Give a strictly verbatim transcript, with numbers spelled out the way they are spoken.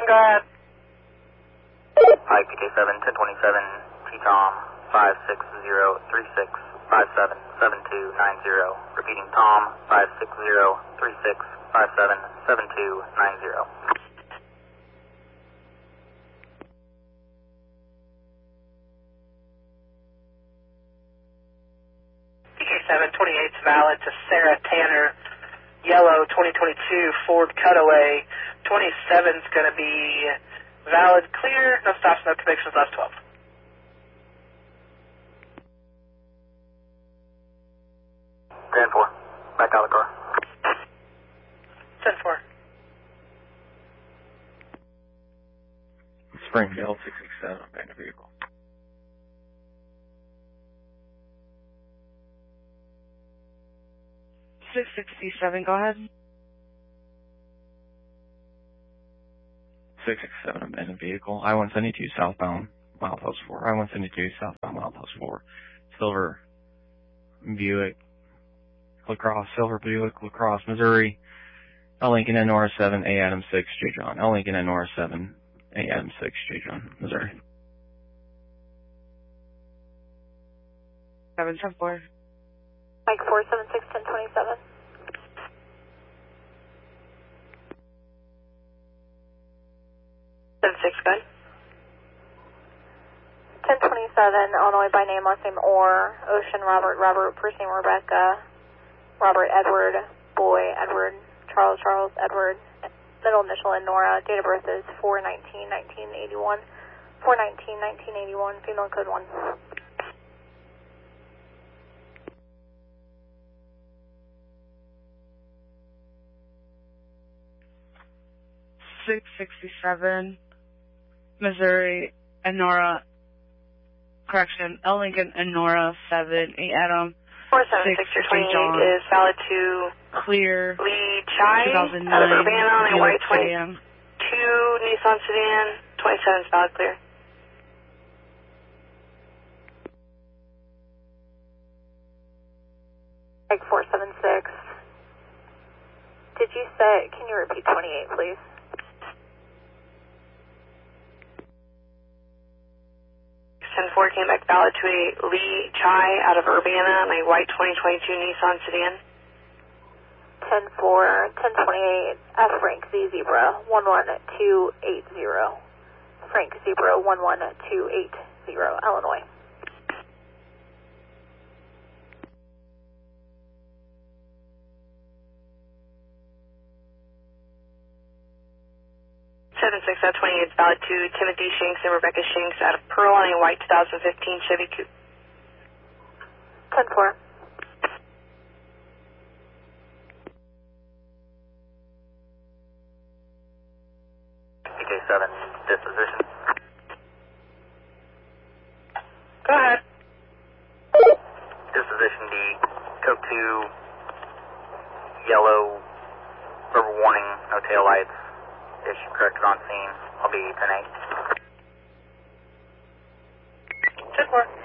go ahead. Hi, P J seven, ten twenty-seven, T-Tom, five six zero three six five seven seven two nine zero. Repeating, Tom, five six zero three six five seven seven two nine zero. P J seven, twenty-eight is valid to Sarah Tanner, yellow twenty twenty-two Ford Cutaway. twenty-seven is going to be valid, clear, no stops, no convictions, last twelve. ten four, back out of the car. ten four. Springfield, six six seven, abandoned vehicle. six sixty-seven, go ahead. six six seven, abandoned vehicle. I one seventy-two southbound, milepost four. I one seventy-two southbound, milepost four. Silver Buick, Lacrosse, Silver Buick, Lacrosse, Missouri. L Lincoln N R seven, A Adam six, J John. L Lincoln N R seven, A Adam six, J John, Missouri. seven ten four. Mike four seven six, ten twenty-seven. seven six, go ahead. ten twenty-seven, Illinois by name, last name Orr, Ocean Robert, Robert, first name Rebecca, Robert Edward, Boy Edward, Charles Charles Edward, middle initial in Nora, date of birth is four nineteen nineteen eighty-one, four nineteen nineteen eighty-one, female code one. six sixty-seven, Missouri, Enora, correction, L Lincoln, Enora seven, A Adam four seven six, your twenty-eight is valid to clear, Lee Chai, two thousand out of nine, Urbana on a white Buick sedan. twenty-two Nissan sedan, twenty-seven is valid, clear. Mike four seven six. Did you say, can you repeat twenty-eight, please? ten four came back valid to a Lee Chai out of Urbana on a white twenty twenty-two Nissan sedan. ten four, ten twenty-eight, F Frank Z Zebra, one one two eight zero. Frank Zebra, one one two eight zero, Illinois. seven six out of twenty-eight is valid to Timothy Shanks and Rebecca Shanks out of Pearl on a white twenty fifteen Chevy Coupe. ten four. P J seven, disposition. Go ahead. Disposition D, code two, yellow, verbal warning, no tail lights. Issue corrected on scene. I'll be ten eight. ten four.